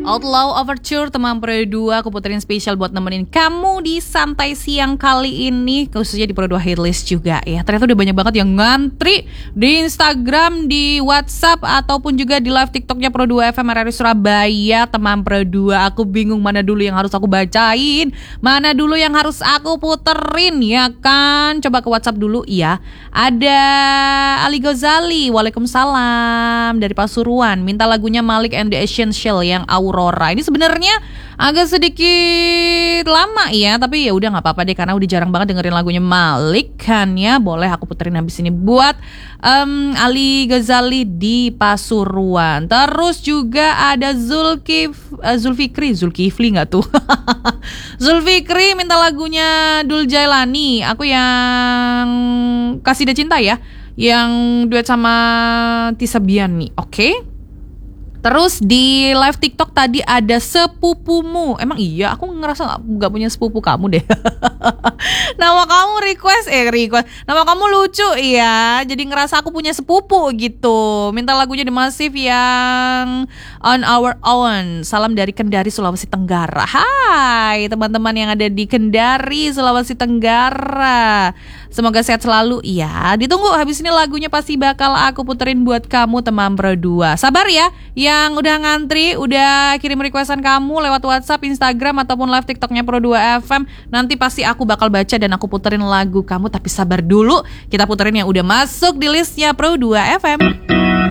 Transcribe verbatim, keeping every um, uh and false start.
Outlaw Overture teman Pro dua, aku puterin spesial buat nemenin kamu di santai siang kali ini, khususnya di Pro dua Hitlist juga ya. Ternyata udah banyak banget yang ngantri di Instagram, di WhatsApp, ataupun juga di live TikToknya Pro dua F M R R I Surabaya. Teman Pro dua, aku bingung mana dulu yang harus aku bacain, mana dulu yang harus aku puterin ya kan. Coba ke WhatsApp dulu ya. Ada Ali Ghazali, waalaikumsalam, dari Pasuruan, minta lagunya Malik and the Essential yang Aurora. Ini sebenarnya agak sedikit lama ya, tapi ya udah nggak apa-apa deh karena udah jarang banget dengerin lagunya Malik kan ya. Boleh aku puterin habis ini buat um, Ali Ghazali di Pasuruan. Terus juga ada Zulkif, uh, Zulfikri, Zulkifli nggak tuh? Zulfikri minta lagunya Dul Jailani, aku yang Kasih Dia Cinta ya, yang duet sama Tisa Biani. Oke. Okay? Terus di live TikTok tadi ada Sepupumu. Emang iya, aku ngerasa gak, gak punya sepupu kamu deh. Nama kamu request, eh request Nama kamu lucu ya, jadi ngerasa aku punya sepupu gitu. Minta lagunya The Massive yang On Our Own. Salam dari Kendari, Sulawesi Tenggara. Hai teman-teman yang ada di Kendari, Sulawesi Tenggara, semoga sehat selalu ya. Ditunggu habis ini lagunya pasti bakal aku puterin buat kamu teman Pro dua. Sabar ya yang udah ngantri, udah kirim requestan kamu lewat WhatsApp, Instagram, ataupun live TikToknya Pro dua F M. Nanti pasti aku bakal baca dan aku puterin lagu kamu. Tapi sabar dulu, kita puterin yang udah masuk di listnya Pro dua F M.